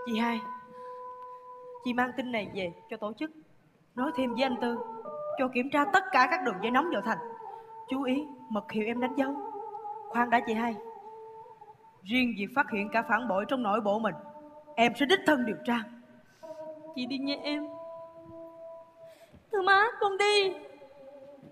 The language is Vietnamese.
Chị hai, chị mang tin này về cho tổ chức, nói thêm với anh Tư cho kiểm tra tất cả các đường dây nóng vào thành. Chú ý mật hiệu em đánh dấu. Khoan đã chị hai, riêng việc phát hiện cả phản bội trong nội bộ mình, em sẽ đích thân điều tra. Chị đi nha em. Thưa má, con đi.